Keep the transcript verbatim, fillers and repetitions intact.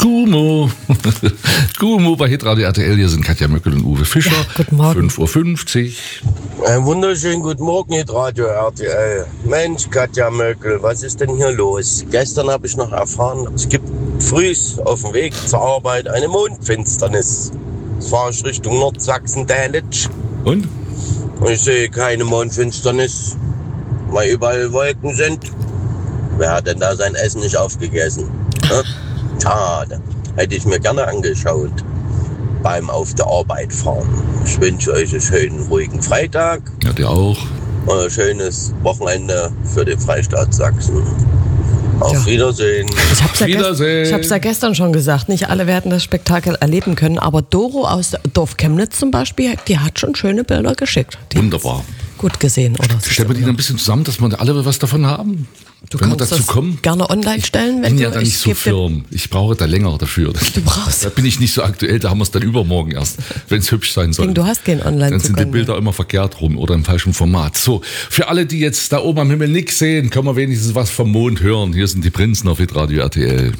Kumo. Kumo bei Hitradio R T L. Hier sind Katja Möckel und Uwe Fischer. Ja, guten Morgen. fünf Uhr fünfzig. Einen wunderschönen guten Morgen, Hitradio R T L. Mensch, Katja Möckel, was ist denn hier los? Gestern habe ich noch erfahren, es gibt früh auf dem Weg zur Arbeit eine Mondfinsternis. Jetzt fahre ich Richtung Nordsachsen-Dählitsch. Und? Und ich sehe keine Mondfinsternis, weil überall Wolken sind. Wer hat denn da sein Essen nicht aufgegessen? Hm? Schade. Hätte ich mir gerne angeschaut beim auf der Arbeit fahren. Ich wünsche euch einen schönen, ruhigen Freitag. Ja, dir auch. Und ein schönes Wochenende für den Freistaat Sachsen. Auf Ja. Wiedersehen. Ich hab's, ja Wiedersehen. gest- ich hab's ja gestern schon gesagt, nicht alle werden das Spektakel erleben können, aber Doro aus Dorf Chemnitz zum Beispiel, die hat schon schöne Bilder geschickt. Die Wunderbar. hat's gut gesehen, oder? Stellen wir die dann ein bisschen zusammen, dass wir alle was davon haben? Du Wenn wir kannst dazu das kommen. gerne online stellen, Ich wenn bin du ja da nicht so geb dir- firm. Ich brauche da länger dafür. Du brauchst- Da bin ich nicht so aktuell, da haben wir es dann übermorgen erst, wenn es hübsch sein soll. Du hast kein Online Dann sind die Bilder immer verkehrt rum oder im falschen Format. So, für alle, die jetzt da oben am Himmel nichts sehen, können wir wenigstens was vom Mond hören. Hier sind die Prinzen auf Hitradio R T L.